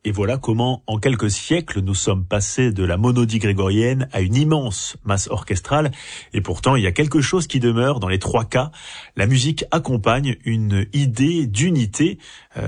Et voilà comment, en quelques siècles, nous sommes passés de la monodie grégorienne à une immense masse orchestrale. Et pourtant, il y a quelque chose qui demeure dans les trois cas. La musique accompagne une idée d'unité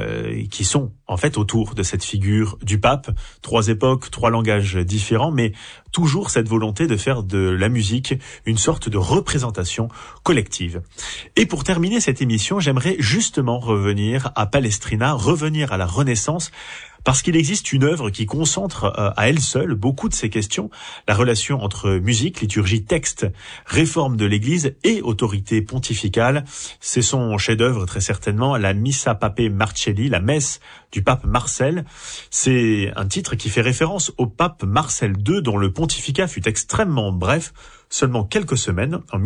qui sont en fait autour de cette figure du pape. Trois époques, trois langages différents, mais toujours cette volonté de faire de la musique une sorte de représentation collective. Et pour terminer cette émission, j'aimerais justement revenir à Palestrina, revenir à la Renaissance, parce qu'il existe une œuvre qui concentre à elle seule beaucoup de ces questions, la relation entre musique, liturgie, texte, réforme de l'Église et autorité pontificale. C'est son chef-d'œuvre très certainement, la Missa Papae Marcelli, la messe du pape Marcel. C'est un titre qui fait référence au pape Marcel II, dont le pontificat fut extrêmement bref, seulement quelques semaines, en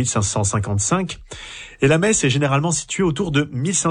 1555. Et la messe est généralement située autour de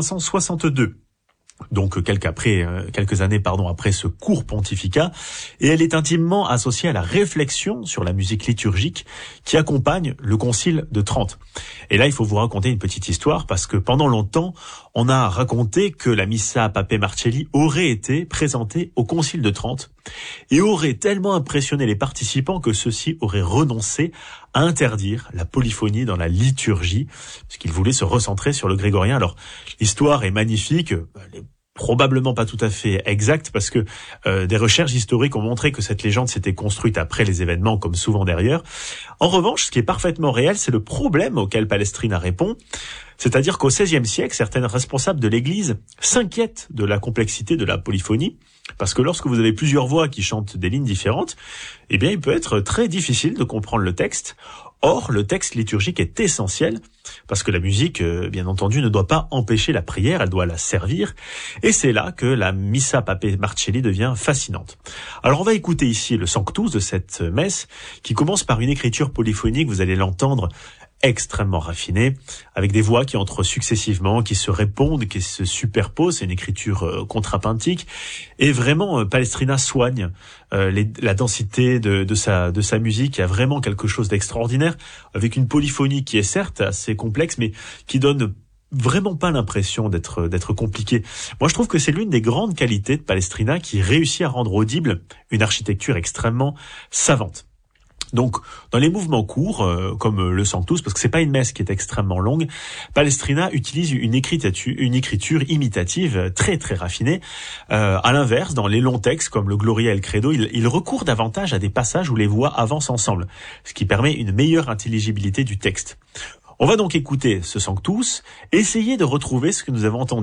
1562. Donc quelques années après ce court pontificat, et elle est intimement associée à la réflexion sur la musique liturgique qui accompagne le Concile de Trente. Et là, il faut vous raconter une petite histoire, parce que pendant longtemps, on a raconté que la Missa Papae Marcelli aurait été présentée au Concile de Trente et aurait tellement impressionné les participants que ceux-ci auraient renoncé à interdire la polyphonie dans la liturgie, parce qu'ils voulaient se recentrer sur le grégorien. Alors, l'histoire est magnifique, elle est probablement pas tout à fait exacte, parce que des recherches historiques ont montré que cette légende s'était construite après les événements, comme souvent derrière. En revanche, ce qui est parfaitement réel, c'est le problème auquel Palestrina répond. C'est-à-dire qu'au XVIe siècle, certaines responsables de l'Église s'inquiètent de la complexité de la polyphonie, parce que lorsque vous avez plusieurs voix qui chantent des lignes différentes, eh bien, il peut être très difficile de comprendre le texte. Or, le texte liturgique est essentiel, parce que la musique, bien entendu, ne doit pas empêcher la prière, elle doit la servir. Et c'est là que la Missa Papae Marcelli devient fascinante. Alors, on va écouter ici le Sanctus de cette messe, qui commence par une écriture polyphonique, vous allez l'entendre, extrêmement raffinée, avec des voix qui entrent successivement, qui se répondent, qui se superposent. C'est une écriture contrapuntique. Et vraiment, Palestrina soigne la densité de sa musique. Il y a vraiment quelque chose d'extraordinaire, avec une polyphonie qui est certes assez complexe, mais qui donne vraiment pas l'impression d'être compliquée. Moi, je trouve que c'est l'une des grandes qualités de Palestrina, qui réussit à rendre audible une architecture extrêmement savante. Donc, dans les mouvements courts, comme le Sanctus, parce que c'est pas une messe qui est extrêmement longue, Palestrina utilise une écriture imitative très très raffinée. À l'inverse, dans les longs textes comme le Gloria et le Credo, il recourt davantage à des passages où les voix avancent ensemble, ce qui permet une meilleure intelligibilité du texte. On va donc écouter ce Sanctus, essayer de retrouver ce que nous avons entendu